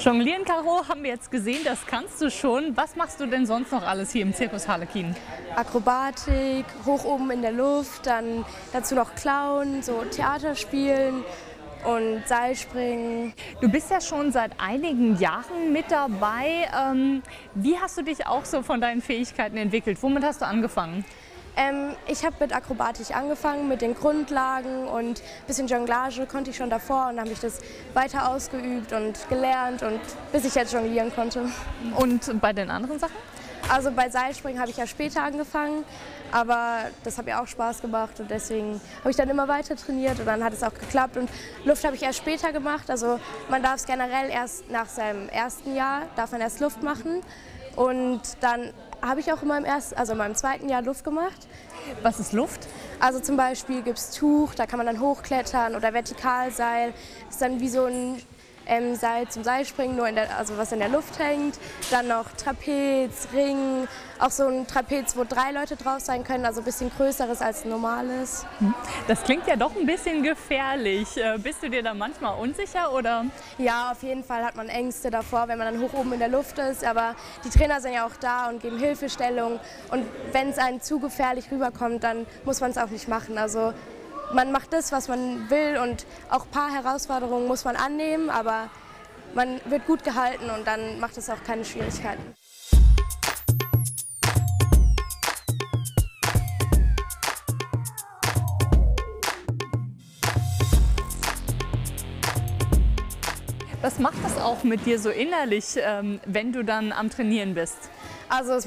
Jonglieren, Caro, haben wir jetzt gesehen, das kannst du schon. Was machst du denn sonst noch alles hier im Zirkus Harlekin? Akrobatik, hoch oben in der Luft, dann dazu noch Clown, so Theater spielen und Seilspringen. Du bist ja schon seit einigen Jahren mit dabei. Wie hast du dich auch so von deinen Fähigkeiten entwickelt? Womit hast du angefangen? Ich habe mit Akrobatik angefangen, mit den Grundlagen und ein bisschen Jonglage konnte ich schon davor und dann habe ich das weiter ausgeübt und gelernt und bis ich jetzt jonglieren konnte. Und bei den anderen Sachen? Also bei Seilspringen habe ich ja später angefangen, aber das hat mir auch Spaß gemacht und deswegen habe ich dann immer weiter trainiert und dann hat es auch geklappt. Und Luft habe ich erst später gemacht, also man darf es generell erst nach seinem ersten Jahr, darf man erst Luft machen und dann habe ich auch in meinem zweiten Jahr Luft gemacht. Was ist Luft? Also zum Beispiel gibt es Tuch, da kann man dann hochklettern oder Vertikalseil, das ist dann wie so ein Seil zum Seilspringen, nur was in der Luft hängt. Dann noch Trapez, Ring, auch so ein Trapez, wo 3 Leute drauf sein können, also ein bisschen größeres als ein normales. Das klingt ja doch ein bisschen gefährlich. Bist du dir da manchmal unsicher, oder? Ja, auf jeden Fall hat man Ängste davor, wenn man dann hoch oben in der Luft ist, aber die Trainer sind ja auch da und geben Hilfestellung und wenn es einem zu gefährlich rüberkommt, dann muss man es auch nicht machen. Also man macht das, was man will und auch ein paar Herausforderungen muss man annehmen, aber man wird gut gehalten und dann macht es auch keine Schwierigkeiten. Was macht das auch mit dir so innerlich, wenn du dann am Trainieren bist? Also